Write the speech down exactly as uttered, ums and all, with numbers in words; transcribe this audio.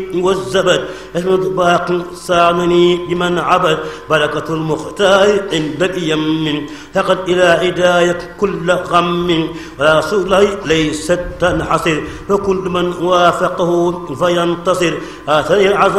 والزبد أحمد باق سامني بمن عبد بركة المختار عند اليم فقد إلى هداية كل غم ولا رسول ليست تنحصر فكل من وافقه فينتصر آثر العظم